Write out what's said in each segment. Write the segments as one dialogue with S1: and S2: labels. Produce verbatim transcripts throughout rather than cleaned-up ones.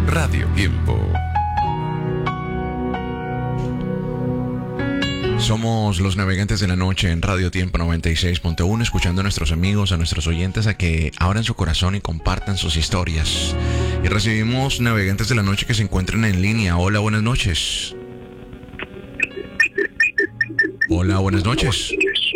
S1: Radio Tiempo. Somos los navegantes de la noche en Radio Tiempo noventa y seis punto uno, escuchando a nuestros amigos, a nuestros oyentes a que abran su corazón y compartan sus historias. Y recibimos navegantes de la noche que se encuentran en línea. Hola, buenas noches. Hola, buenas noches.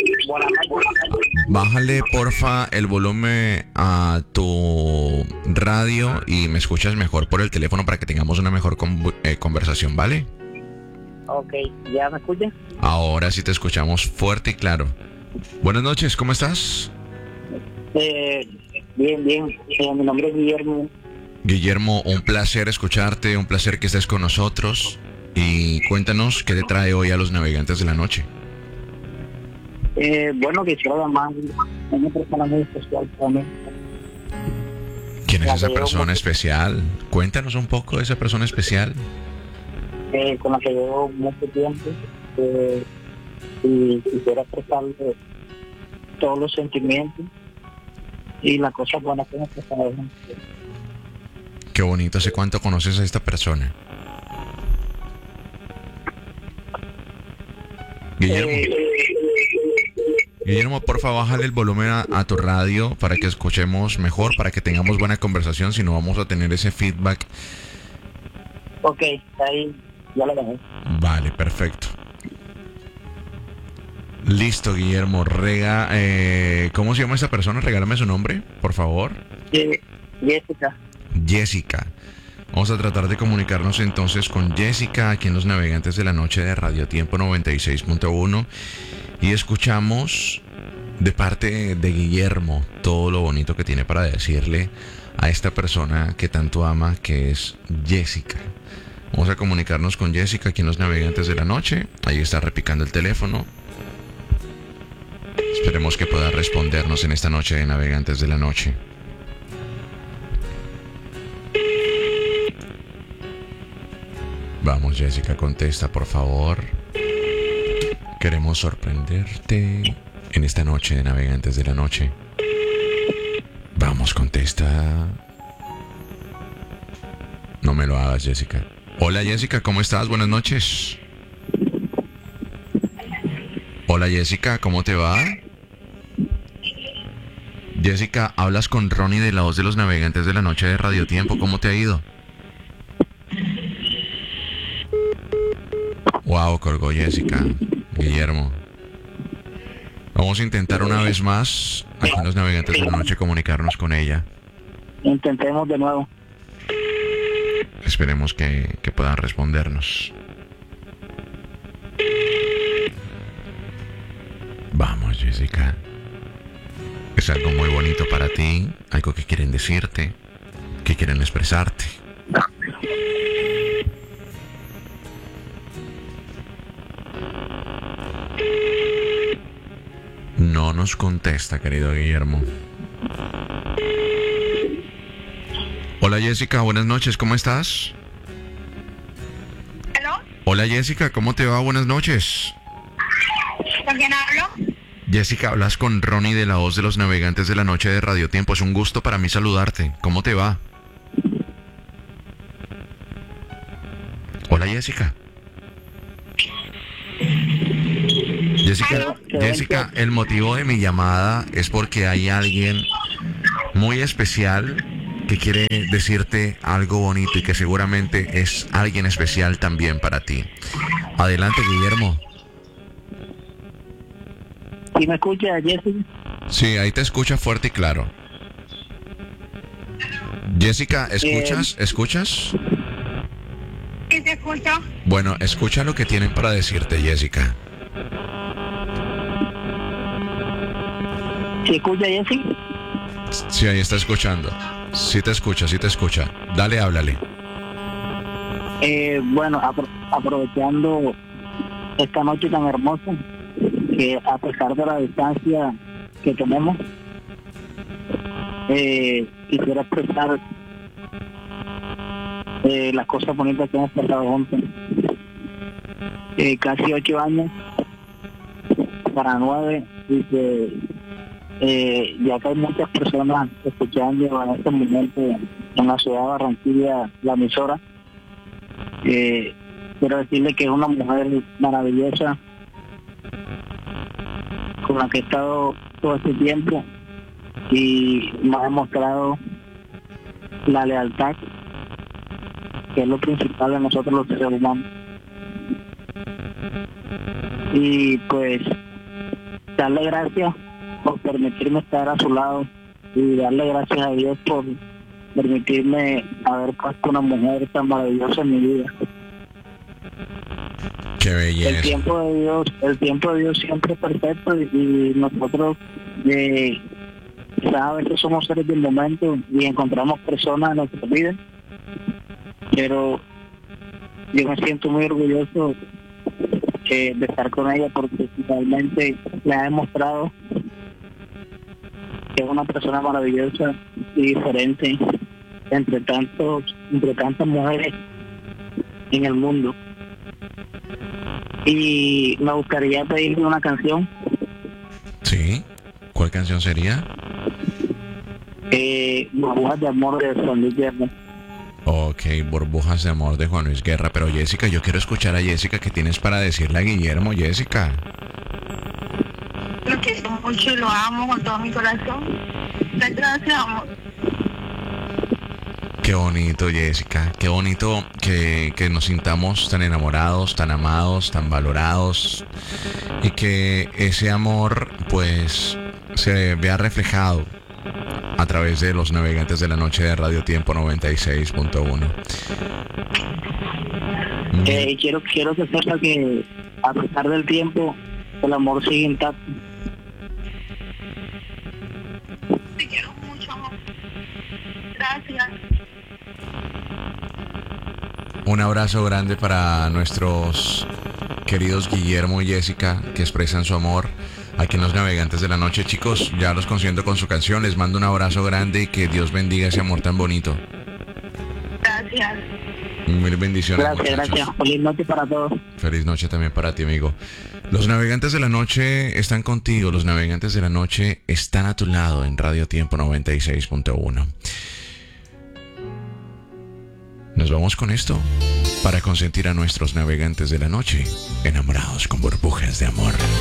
S1: Bájale, porfa, el volumen a tu radio y me escuchas mejor por el teléfono para que tengamos una mejor con- eh, conversación, ¿vale?
S2: Ok, ¿ya me escuchas?
S1: Ahora sí te escuchamos fuerte y claro. Buenas noches, ¿cómo estás?
S2: Eh, bien, bien. Eh, mi nombre es Guillermo.
S1: Guillermo, un placer escucharte, un placer que estés con nosotros. Y cuéntanos qué te trae hoy a los navegantes de la noche.
S2: Eh, bueno, quisiera llamar a una persona muy especial para mí.
S1: ¿Quién es
S2: La
S1: esa
S2: que yo-
S1: persona especial? Cuéntanos un poco de esa persona especial.
S2: eh, con la que llevo mucho tiempo. Eh, y quisiera expresarle todos los sentimientos y las cosas buenas que hemos pasado juntos.
S1: Qué bonito, ¿hace cuánto conoces a esta persona? Guillermo,
S2: Eh,
S1: Guillermo, porfa, bájale el volumen a, a tu radio para que escuchemos mejor, para que tengamos buena conversación, si no vamos a tener ese feedback.
S2: ok, ahí ya lo dejé.
S1: Vale, perfecto. Listo, Guillermo. Rega, eh, ¿cómo se llama esa persona? Regálame su nombre, por favor.
S2: Eh, Jessica.
S1: Jessica. Vamos a tratar de comunicarnos entonces con Jessica aquí en los Navegantes de la Noche de Radio Tiempo noventa y seis punto uno y escuchamos de parte de Guillermo todo lo bonito que tiene para decirle a esta persona que tanto ama, que es Jessica. Vamos a comunicarnos con Jessica aquí en los Navegantes de la Noche. Ahí está repicando el teléfono. Esperemos que pueda respondernos en esta noche de Navegantes de la Noche. Vamos, Jessica, contesta, por favor. Queremos sorprenderte en esta noche de Navegantes de la Noche. Vamos, contesta. No me lo hagas, Jessica. Hola, Jessica, ¿cómo estás? Buenas noches. Hola, Jessica, ¿cómo te va? Jessica, hablas con Ronnie de la voz de los Navegantes de la Noche de Radio Tiempo. ¿Cómo te ha ido? Wow, colgó Jessica. Guillermo. Vamos a intentar una vez más, aquí en los Navegantes de la Noche, comunicarnos con ella.
S2: Intentemos de nuevo.
S1: Esperemos que, que puedan respondernos. Vamos, Jessica. Es algo muy bonito para ti, algo que quieren decirte, que quieren expresarte. No nos contesta, querido Guillermo. Hola, Jessica, buenas noches, ¿cómo estás?
S3: ¿Aló?
S1: Hola, Jessica, ¿cómo te va? Buenas noches.
S3: ¿Con quién hablo?
S1: Jessica, hablas con Ronnie de la voz de los Navegantes de la Noche de Radio Tiempo. Es un gusto para mí saludarte. ¿Cómo te va? Hola, Jessica. Jessica, Jessica, el motivo de mi llamada es porque hay alguien muy especial que quiere decirte algo bonito y que seguramente es alguien especial también para ti. Adelante, Guillermo.
S2: ¿Sí me escucha, Jessica?
S1: Sí, ahí te escucha fuerte y claro. Jessica, ¿escuchas? ¿Escuchas?
S3: ¿Sí te escucho?
S1: Bueno, escucha lo que tienen para decirte, Jessica.
S2: ¿Sí escucha, Jessica?
S1: Sí, ahí está escuchando. Sí te escucha, sí te escucha. Dale, háblale.
S2: Eh, bueno, apro- aprovechando esta noche tan hermosa, que a pesar de la distancia que tenemos, eh, quisiera expresar eh, las cosas bonitas que hemos pasado juntos. Eh, casi ocho años para nueve, y que eh, ya que hay muchas personas escuchando en este momento en la ciudad de Barranquilla, la emisora. Eh, quiero decirle que es una mujer maravillosa con la que he estado todo este tiempo y me ha demostrado la lealtad, que es lo principal de nosotros los seres humanos. Y pues darle gracias por permitirme estar a su lado y darle gracias a Dios por permitirme haber puesto una mujer tan maravillosa en mi vida.
S1: Qué belleza.
S2: El tiempo de Dios, el tiempo de Dios siempre es perfecto y, y nosotros eh, a veces somos seres del momento y encontramos personas en nuestra vida, pero yo me siento muy orgulloso eh, de estar con ella porque realmente le ha demostrado que es una persona maravillosa y diferente entre tantos, entre tantas mujeres en el mundo. Y me gustaría pedirle una canción.
S1: Sí, ¿cuál canción sería?
S2: Eh, Burbujas de Amor de Juan Luis Guerra.
S1: Ok, Burbujas de Amor de Juan Luis Guerra. Pero Jessica, yo quiero escuchar a Jessica. ¿Qué tienes para decirle a Guillermo, Jessica?
S3: Lo quiero mucho y lo amo con todo mi corazón. Muchas gracias, amor.
S1: Qué bonito, Jessica. Qué bonito que, que nos sintamos tan enamorados, tan amados, tan valorados. Y que ese amor, pues, se vea reflejado a través de los navegantes de la noche de Radio Tiempo noventa y seis punto uno.
S2: Eh, quiero, quiero que sepa que a pesar del tiempo, el amor sigue intacto.
S3: Te quiero mucho, amor. Gracias.
S1: Un abrazo grande para nuestros queridos Guillermo y Jessica, que expresan su amor aquí en los Navegantes de la Noche. Chicos, ya los consiento con su canción. Les mando un abrazo grande y que Dios bendiga ese amor tan bonito.
S3: Gracias.
S1: Mil bendiciones.
S2: Gracias,
S1: muchachos.
S2: gracias. Feliz noche para todos.
S1: Feliz noche también para ti, amigo. Los Navegantes de la Noche están contigo. Los Navegantes de la Noche están a tu lado en Radio Tiempo noventa y seis punto uno. Nos vamos con esto para consentir a nuestros navegantes de la noche, enamorados con burbujas de amor.